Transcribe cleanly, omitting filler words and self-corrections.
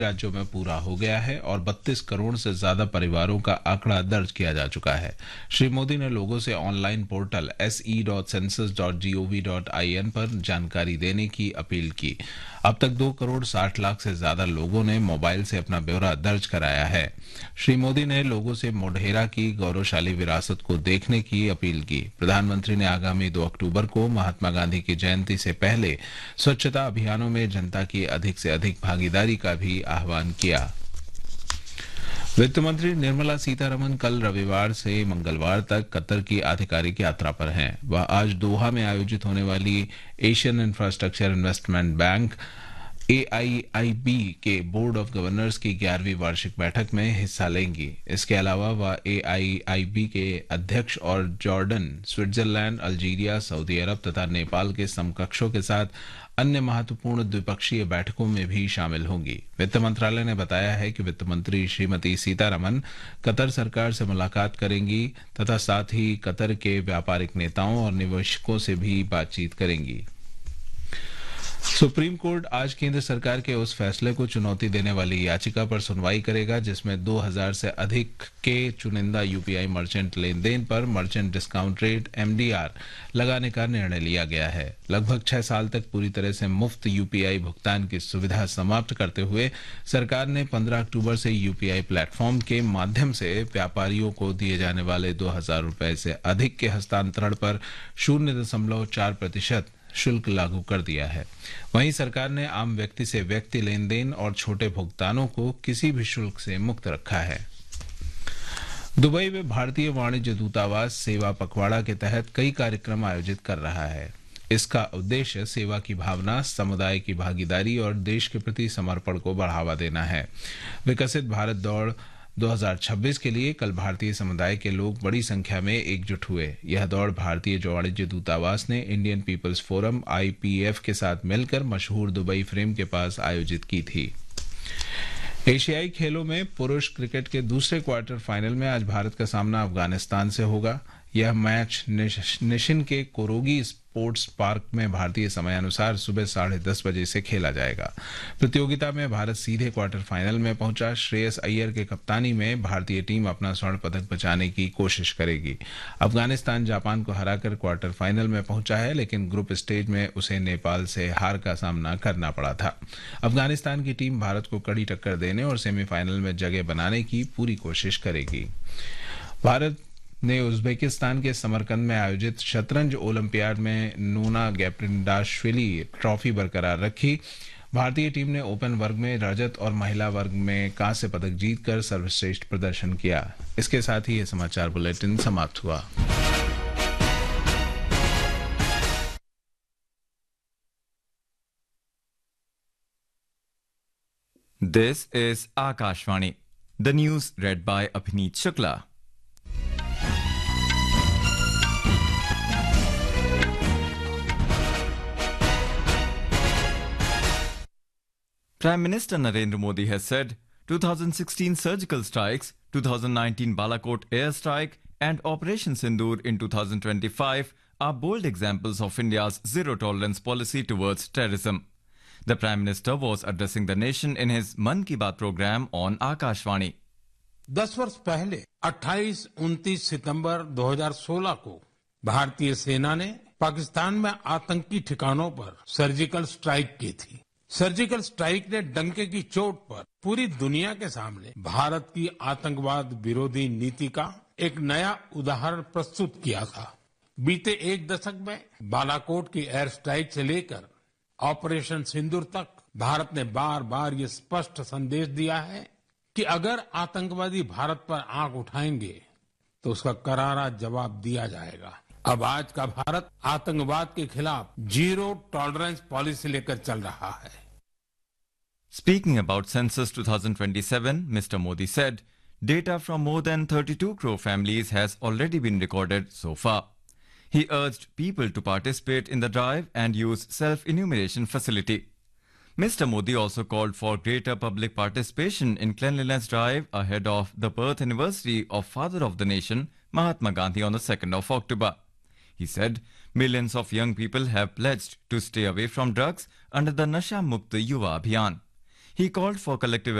राज्यों में पूरा हो गया है और 32 करोड़ से ज्यादा परिवारों का आंकड़ा दर्ज किया जा चुका है। श्री मोदी ने लोगों से ऑनलाइन पोर्टल se.census.gov.in पर जानकारी देने की अपील की। अब तक 2 करोड़ 60 लाख से ज्यादा लोगों ने मोबाइल से अपना ब्यौरा दर्ज कराया है। श्री मोदी ने लोगों से मोढेरा की गौरवशाली विरासत को देखने की अपील की। प्रधानमंत्री ने आगामी 2 अक्टूबर को महात्मा गांधी की जयंती से पहले स्वच्छता अभियानों में जनता की अधिक से अधिक भागीदारी का भी आह्वान किया। वित्त मंत्री निर्मला सीतारमण कल रविवार से मंगलवार तक कतर की आधिकारिक यात्रा पर हैं। वह आज दोहा में आयोजित होने वाली Asian infrastructure investment bank AIIB के बोर्ड ऑफ गवर्नर्स की 11वीं वार्षिक बैठक में हिस्सा लेंगी। इसके अलावा वह AIIB के अध्यक्ष और जॉर्डन, स्विट्जरलैंड, अल्जीरिया, सऊदी अरब तथा नेपाल के समकक्षों के साथ अन्य महत्वपूर्ण द्विपक्षीय बैठकों में भी शामिल होंगी। वित्त मंत्रालय ने बताया है कि वित्त मंत्री श्रीमती सीतारमण कतर सरकार से मुलाकात करेंगी तथा साथ ही कतर के व्यापारिक नेताओं और निवेशकों से भी बातचीत करेंगी। सुप्रीम कोर्ट आज केंद्र सरकार के उस फैसले को चुनौती देने वाली याचिका पर सुनवाई करेगा जिसमें 2000 से अधिक के चुनिंदा यूपीआई मर्चेंट लेन देन पर मर्चेंट डिस्काउंट रेट MDR लगाने का निर्णय लिया गया है। लगभग 6 साल तक पूरी तरह से मुफ्त यूपीआई भुगतान की सुविधा समाप्त करते हुए सरकार ने 15 अक्टूबर से यूपीआई प्लेटफॉर्म के माध्यम से व्यापारियों को दिए जाने वाले 2000 रुपए से अधिक के हस्तांतरण पर 0.4% शुल्क लागू कर दिया है। वहीं सरकार ने आम व्यक्ति से व्यक्ति लेन देन और छोटे भुगतानों को किसी भी शुल्क से मुक्त रखा है। दुबई में भारतीय वाणिज्य दूतावास सेवा पखवाड़ा के तहत कई कार्यक्रम आयोजित कर रहा है। इसका उद्देश्य सेवा की भावना, समुदाय की भागीदारी और देश के प्रति समर्पण को बढ़ावा देना है। विकसित भारत दौड़ 2026 के लिए कल भारतीय समुदाय के लोग बड़ी संख्या में एकजुट हुए। यह दौड़ भारतीय वाणिज्य दूतावास ने इंडियन पीपल्स फोरम IPF के साथ मिलकर मशहूर दुबई फ्रेम के पास आयोजित की थी। एशियाई खेलों में पुरुष क्रिकेट के दूसरे क्वार्टर फाइनल में आज भारत का सामना अफगानिस्तान से होगा। यह मैच निशिन के कोरोगी स्पोर्ट्स पार्क में भारतीय समयानुसार सुबह 10:30 बजे से खेला जाएगा। प्रतियोगिता में भारत सीधे क्वार्टर फाइनल में पहुंचा। श्रेयस अय्यर के कप्तानी में भारतीय टीम अपना स्वर्ण पदक बचाने की कोशिश करेगी। अफगानिस्तान जापान को हराकर क्वार्टर फाइनल में पहुंचा है, लेकिन ग्रुप स्टेज में उसे नेपाल से हार का सामना करना पड़ा था। अफगानिस्तान की टीम भारत को कड़ी टक्कर देने और सेमीफाइनल में जगह बनाने की पूरी कोशिश करेगी। भारत ने उज्बेकिस्तान के समरकंद में आयोजित शतरंज ओलंपियाड में नूना गैप्रिंडाशविली ट्रॉफी बरकरार रखी। भारतीय टीम ने ओपन वर्ग में रजत और महिला वर्ग में कांस्य पदक जीतकर सर्वश्रेष्ठ प्रदर्शन किया। इसके साथ ही यह समाचार बुलेटिन समाप्त हुआ। This is Akashvani. The news read by Abhineet Shukla. Prime Minister Narendra Modi has said 2016 surgical strikes, 2019 Balakot airstrike and Operation Sindoor in 2025 are bold examples of India's zero-tolerance policy towards terrorism. The Prime Minister was addressing the nation in his Man Ki Baat program on Akashvani. 10 वर्ष पहले 28-29 सितंबर 2016 को भारतीय सेना ने पाकिस्तान में आतंकी ठिकानों पर सर्जिकल स्ट्राइक की थी। सर्जिकल स्ट्राइक ने डंके की चोट पर पूरी दुनिया के सामने भारत की आतंकवाद विरोधी नीति का एक नया उदाहरण प्रस्तुत किया था। बीते एक दशक में बालाकोट की एयर स्ट्राइक से लेकर ऑपरेशन सिंदूर तक भारत ने बार बार ये स्पष्ट संदेश दिया है कि अगर आतंकवादी भारत पर आंख उठाएंगे तो उसका करारा जवाब दिया जाएगा। अब आज का भारत आतंकवाद के खिलाफ जीरो टॉलरेंस पॉलिसी लेकर चल रहा है। Speaking about Census 2027, Mr. Modi said, data from more than 32 crore families has already been recorded so far. He urged people to participate in the drive and use self-enumeration facility. Mr. Modi also called for greater public participation in cleanliness drive ahead of the birth anniversary of Father of the Nation, Mahatma Gandhi, on the 2nd of October. He said millions of young people have pledged to stay away from drugs under the Nasha Mukta Yuva Abhiyan. He called for collective